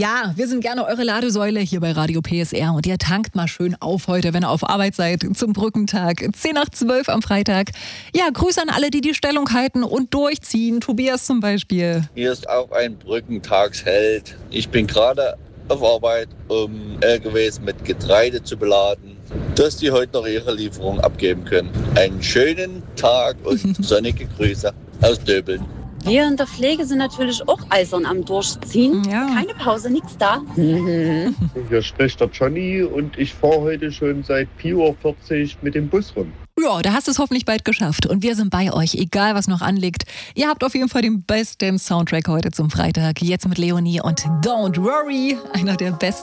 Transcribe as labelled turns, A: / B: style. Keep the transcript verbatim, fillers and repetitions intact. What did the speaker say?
A: Ja, wir sind gerne eure Ladesäule hier bei Radio P S R und ihr tankt mal schön auf heute, wenn ihr auf Arbeit seid, zum Brückentag. zehn nach zwölf am Freitag. Ja, Grüße an alle, die die Stellung halten und durchziehen. Tobias zum Beispiel.
B: Hier ist auch ein Brückentagsheld. Ich bin gerade auf Arbeit, um L K Ws mit Getreide zu beladen, dass die heute noch ihre Lieferung abgeben können. Einen schönen Tag und sonnige Grüße aus Döbeln.
C: Wir in der Pflege sind natürlich auch eisern am Durchziehen.
A: Ja.
C: Keine Pause, nichts da. Mhm.
D: Hier spricht der Johnny und ich fahre heute schon seit vier Uhr vierzig mit dem Bus rum.
A: Ja, da hast du es hoffentlich bald geschafft. Und wir sind bei euch, egal was noch anliegt. Ihr habt auf jeden Fall den besten Soundtrack heute zum Freitag. Jetzt mit Leonie und Don't Worry, einer der besten.